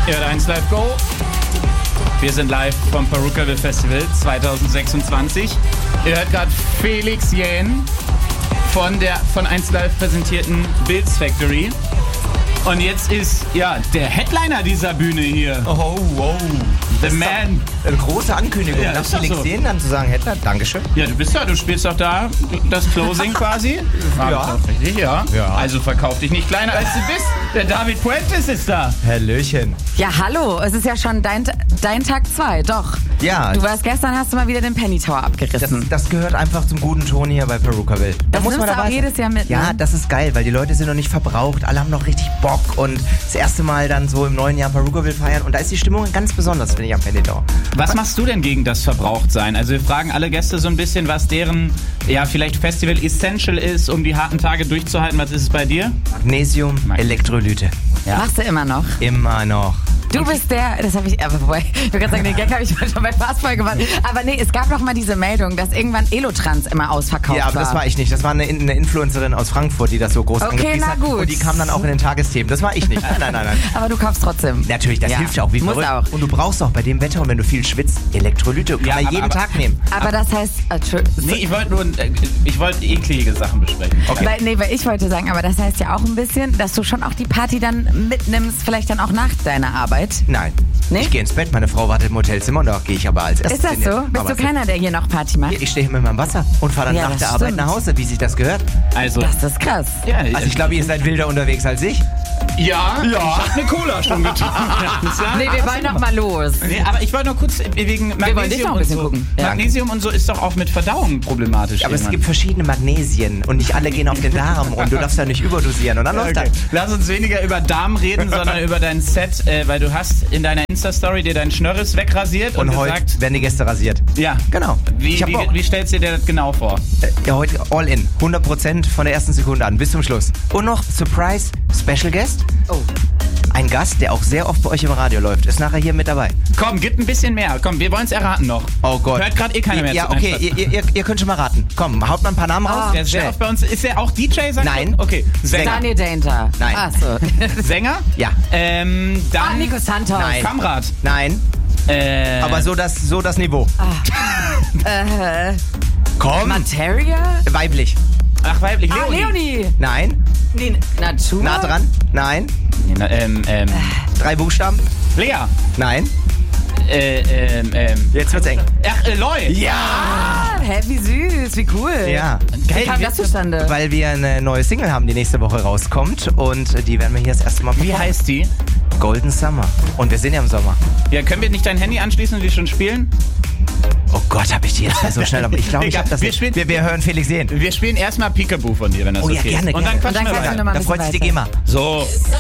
Ihr hört 1 Live Go. Wir sind live vom Perukaville Festival 2026. Ihr hört gerade Felix Jähn von 1 Live präsentierten Bills Factory. Und jetzt ist der Headliner dieser Bühne hier. Oh. The Man. Eine große Ankündigung. Ja, Nach ist doch Felix so. Jähn dann zu sagen, Headliner, Dankeschön. Ja, du spielst doch da das Closing quasi. Ja. Richtig, ja. Ja. Also verkauf dich nicht kleiner als du bist. Der David Puentes ist da. Hallöchen. Ja, hallo, es ist ja schon dein Tag 2, doch. Ja. Du warst gestern, hast du mal wieder den Penny Tower abgerissen. Das gehört einfach zum guten Ton hier bei Perukaville. Da Das muss man nimmst du dabei auch jedes Jahr mit, Ja, ne? das ist geil, weil die Leute sind noch nicht verbraucht. Alle haben noch richtig Bock und das erste Mal dann so im neuen Jahr Perukaville feiern. Und da ist die Stimmung ganz besonders, finde ich, am Penny Tower. Was machst du denn gegen das Verbrauchtsein? Also wir fragen alle Gäste so ein bisschen, was deren vielleicht Festival Essential ist, um die harten Tage durchzuhalten. Was ist es bei dir? Magnesium, Elektrolyte. Ja. Machst du immer noch? Immer noch. Du bist das habe ich, aber wobei, ich würde gerade sagen, den Gag habe ich schon bei Fastball gemacht. Aber nee, es gab noch mal diese Meldung, dass irgendwann Elotrans immer ausverkauft war. Ja, aber das war ich nicht. Das war eine Influencerin aus Frankfurt, die das so groß angepriesen na hat. gut. Und die kam dann auch in den Tagesthemen. Das war ich nicht. Nein. Aber du kaufst trotzdem. Natürlich, das hilft ja auch wie Muss verrückt. auch. Und du brauchst auch bei dem Wetter und wenn du viel schwitzt, Elektrolyte. Kann man jeden Tag nehmen. Aber das heißt, Nee, ich wollte eklige Sachen besprechen. Okay. weil ich wollte sagen, aber das heißt ja auch ein bisschen, dass du schon auch die Party dann mitnimmst, vielleicht dann auch nach deiner Arbeit. Nein. Nee? Ich gehe ins Bett, meine Frau wartet im Hotelzimmer und da gehe ich aber als erstes Ist das hin. so? Bist Aber du keiner, der hier noch Party macht? Ich stehe hier mit meinem Wasser und fahre dann Ja, nach das der Arbeit stimmt. nach Hause, wie sich das gehört. Also, Das ist krass. Also ich glaube, ihr seid wilder unterwegs als ich. ich habe eine Cola schon getrunken. Nee, wir wollen noch mal los. Nee, aber ich wollte noch kurz wegen wollen dich Magnesium noch ein und bisschen so. gucken. Ja. Magnesium und so ist doch auch mit Verdauung problematisch. Aber es irgendwann. gibt verschiedene Magnesien und nicht alle gehen auf den Darm und du darfst ja nicht überdosieren und dann läuft Okay. das. Lass uns weniger über Darm reden, sondern über dein Set, weil du hast in deiner Insta-Story dir deinen Schnörres wegrasiert und Und heute gesagt, werden die Gäste rasiert. ja. Genau. Ich hab Bock. Wie stellst du dir das genau vor? Ja, heute all in. 100% von der ersten Sekunde an bis zum Schluss. Und noch Surprise Special Guest. Oh. Ein Gast, der auch sehr oft bei euch im Radio läuft, ist nachher hier mit dabei. Komm, gib ein bisschen mehr. Komm, wir wollen es erraten noch. Oh Gott. Hört gerade keiner mehr Ja, zu. okay, ihr könnt schon mal raten. Komm, haut mal ein paar Namen raus. Der ist sehr oft bei uns. Ist er auch DJ? Sagt Nein. er? Okay. Sänger. Daniel Dahinter. Nein. Ach so. Sänger? Ja. Dann Nico Santos. Nein. Kamrat. Nein, aber so das Niveau. Komm. Materia? Weiblich. Ach, weiblich. Leonie. Nein. Nee, Natura? Nah dran. Nein. Nee, 3 Buchstaben. Lea. Nein. Jetzt wird's eng. Ach, Eloy. Ja. Ah, hä, wie süß, wie cool. Ja. Wie kam das zustande? Weil wir eine neue Single haben, die nächste Woche rauskommt und die werden wir hier das erste Mal Wie performen. heißt die? Golden Summer. Und wir sind ja im Sommer. Ja, können wir nicht dein Handy anschließen und die schon spielen? Oh Gott, hab ich die jetzt so schnell. Aber ich glaube, ich Egal, hab das wir nicht. spielen- Wir hören Felix sehen. Wir spielen erstmal Peekaboo von dir, wenn das Oh ja, okay gerne, ist. Und dann gerne. quatschen Und dann wir quatschen weiter. wir mal ein Da bisschen freut sich die weiter. GEMA. So.